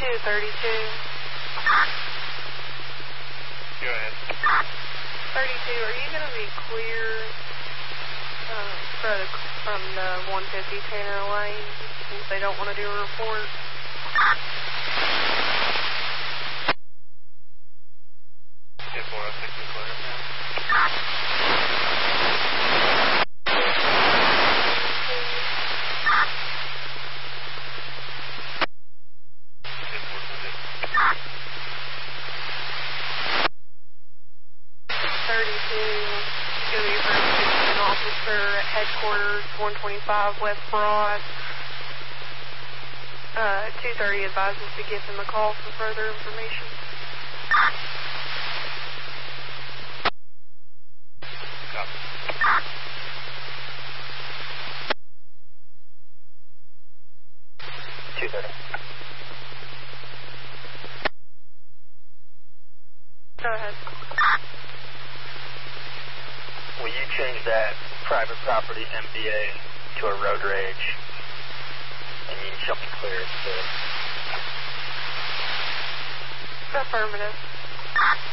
Go ahead. 32, are you going to be clear from the 150 Tanner Lane since they don't want to do a report? Yeah, 406 is clear. Officer at headquarters, 125 West Broad. 230 advises to give him a call for further information. Copy. 230. Go ahead. Will you change that private property MBA to a road rage? And you can show me clear to... Affirmative.